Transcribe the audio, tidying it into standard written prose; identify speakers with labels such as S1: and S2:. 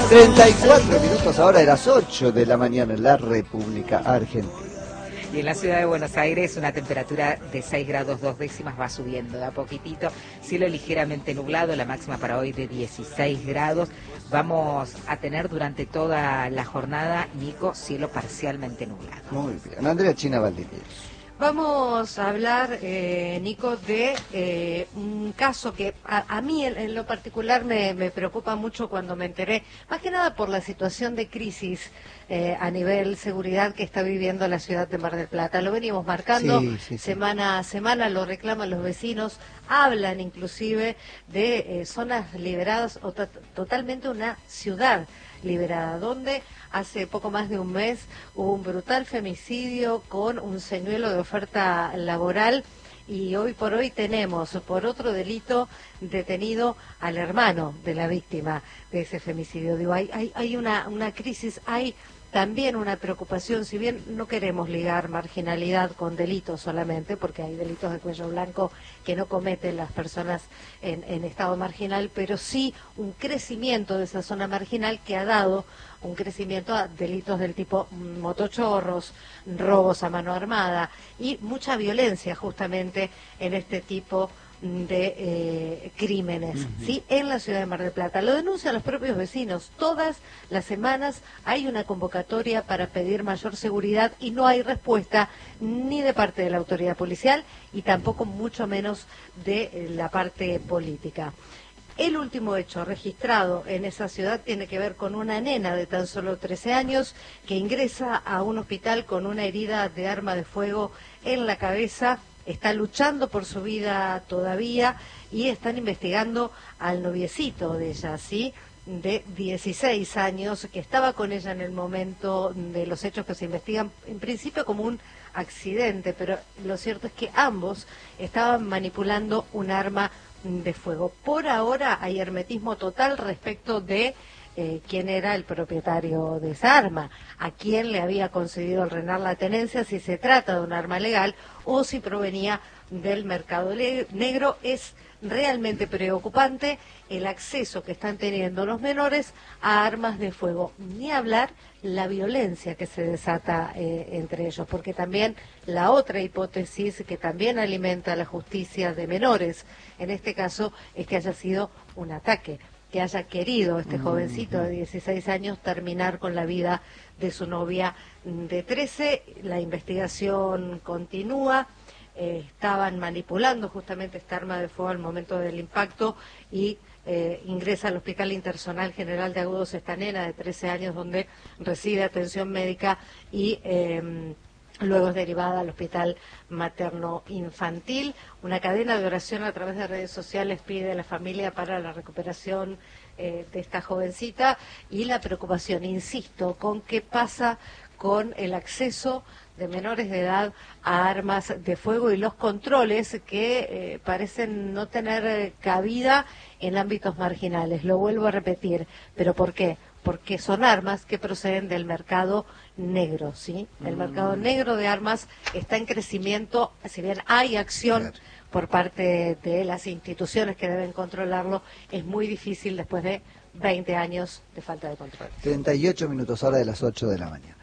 S1: 34 minutos ahora de las 8 de la mañana en la República Argentina.
S2: Y en la ciudad de Buenos Aires una temperatura de 6 grados 2 décimas va subiendo de a poquitito, cielo ligeramente nublado, la máxima para hoy de 16 grados. Vamos a tener durante toda la jornada, Nico, cielo parcialmente nublado.
S1: Muy bien. Andrea China Valdivieso.
S3: Vamos a hablar, Nico, de un caso que a mí en lo particular me preocupa mucho cuando me enteré, más que nada por la situación de crisis a nivel seguridad que está viviendo la ciudad de Mar del Plata. Lo venimos marcando semana a semana, lo reclaman los vecinos, hablan inclusive de zonas liberadas o totalmente una ciudad liberada, donde hace poco más de un mes hubo un brutal femicidio con un señuelo de oferta laboral y hoy por hoy tenemos por otro delito detenido al hermano de la víctima de ese femicidio. Digo, hay una crisis, hay también una preocupación, si bien no queremos ligar marginalidad con delitos solamente, porque hay delitos de cuello blanco que no cometen las personas en estado marginal, pero sí un crecimiento de esa zona marginal que ha dado un crecimiento a delitos del tipo motochorros, robos a mano armada y mucha violencia justamente en este tipo de crímenes, ¿sí? En la ciudad de Mar del Plata. Lo denuncian los propios vecinos. Todas las semanas hay una convocatoria para pedir mayor seguridad y no hay respuesta ni de parte de la autoridad policial y tampoco mucho menos de la parte política. El último hecho registrado en esa ciudad tiene que ver con una nena de tan solo 13 años que ingresa a un hospital con una herida de arma de fuego en la cabeza. Está luchando por su vida todavía y están investigando al noviecito de ella, ¿sí? De 16 años, que estaba con ella en el momento de los hechos que se investigan, en principio como un accidente, pero lo cierto es que ambos estaban manipulando un arma de fuego. Por ahora hay hermetismo total respecto de quién era el propietario de esa arma, a quién le había concedido el RENAR la tenencia, si se trata de un arma legal o si provenía del mercado negro. Es realmente preocupante el acceso que están teniendo los menores a armas de fuego, ni hablar la violencia que se desata entre ellos, porque también la otra hipótesis que también alimenta la justicia de menores, en este caso, es que haya sido un ataque, que haya querido este jovencito de 16 años terminar con la vida de su novia de 13. La investigación continúa. Estaban manipulando justamente esta arma de fuego al momento del impacto y ingresa al Hospital Interzonal General de Agudos esta nena de 13 años donde recibe atención médica y luego es derivada al Hospital Materno Infantil. Una cadena de oración a través de redes sociales pide a la familia para la recuperación de esta jovencita y la preocupación, insisto, con qué pasa con el acceso de menores de edad a armas de fuego y los controles que parecen no tener cabida en ámbitos marginales. Lo vuelvo a repetir, ¿pero por qué? Porque son armas que proceden del mercado negro, ¿sí? El mercado negro de armas está en crecimiento, si bien hay acción por parte de las instituciones que deben controlarlo, es muy difícil después de 20 años de falta de control.
S1: 38 minutos ahora de las 8 de la mañana.